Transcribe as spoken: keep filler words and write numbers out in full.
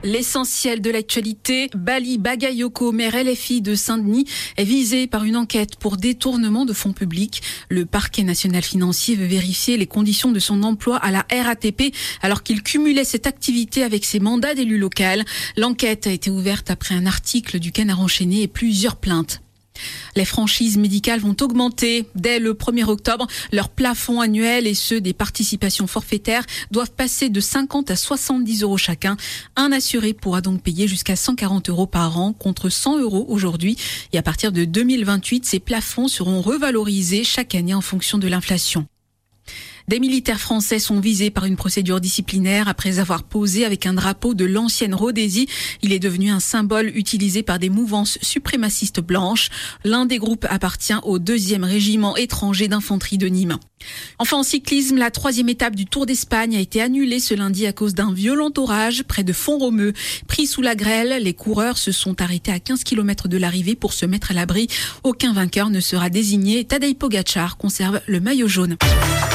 L'essentiel de l'actualité, Bali Bagayoko, maire L F I de Saint-Denis, est visé par une enquête pour détournement de fonds publics. Le parquet national financier veut vérifier les conditions de son emploi à la R A T P alors qu'il cumulait cette activité avec ses mandats d'élu local. L'enquête a été ouverte après un article du Canard enchaîné et plusieurs plaintes. Les franchises médicales vont augmenter. Dès le premier octobre, leurs plafonds annuels et ceux des participations forfaitaires doivent passer de cinquante à soixante-dix euros chacun. Un assuré pourra donc payer jusqu'à cent quarante euros par an contre cent euros aujourd'hui. Et à partir de deux mille vingt-huit, ces plafonds seront revalorisés chaque année en fonction de l'inflation. Des militaires français sont visés par une procédure disciplinaire après avoir posé avec un drapeau de l'ancienne Rhodésie. Il est devenu un symbole utilisé par des mouvances suprémacistes blanches. L'un des groupes appartient au deuxième régiment étranger d'infanterie de Nîmes. Enfin, en cyclisme, la troisième étape du Tour d'Espagne a été annulée ce lundi à cause d'un violent orage près de Font-Romeu. Pris sous la grêle, les coureurs se sont arrêtés à quinze kilomètres de l'arrivée pour se mettre à l'abri. Aucun vainqueur ne sera désigné. Tadej Pogačar conserve le maillot jaune.